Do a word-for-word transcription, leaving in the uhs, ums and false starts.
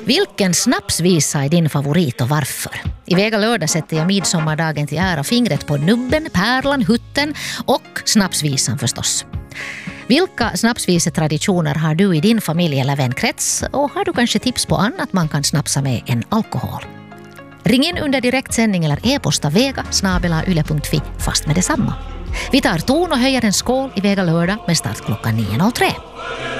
Vilken snapsvisa är din favorit och varför? I Vega lördag sätter jag midsommardagen till ära fingret på nubben, pärlan, hutten och snapsvisan förstås. Vilka snapsvisetraditioner har du i din familj eller vänkrets? Och har du kanske tips på annat man kan snapsa med än alkohol? Ring in under direktsändning eller e-posta vega snabel-a yle punkt fi fast med detsamma. Vi tar ton och höjer en skål i Vega lördag med start klockan nio noll tre.